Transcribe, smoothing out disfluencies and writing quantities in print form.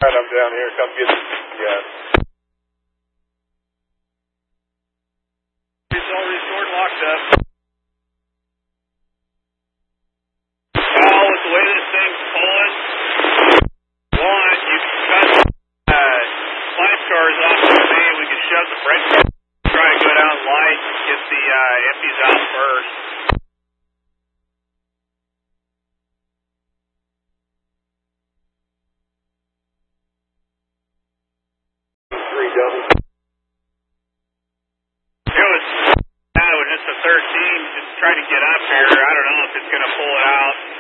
Alright, I'm down here. Come get the guys. It's all restored, locked up. Well, with the way this thing's pulling, one, you can cut light cars off the thing. We can shove the brake car. Try to go down light and get the empties out first. It was just a 13, just trying to get up here. I don't know if it's going to pull it out.